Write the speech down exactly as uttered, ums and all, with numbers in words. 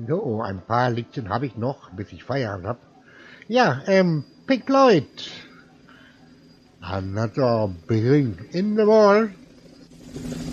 So, ein paar Liedchen habe ich noch, bis ich Feierabend habe. Ja, ähm, Pink Floyd. Another Bring in the Wall.